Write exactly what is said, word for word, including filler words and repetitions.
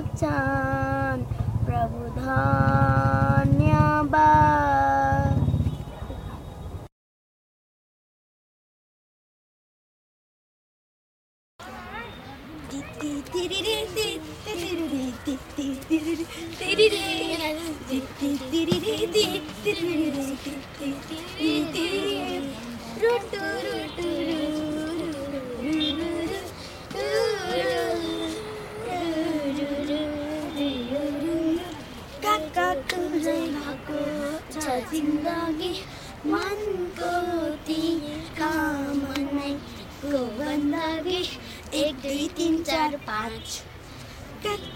बच्चन प्रभु धन्यवाद। जिन्दगी मनको कामनाको बन्दगी एक दुई तिन चार पाँच।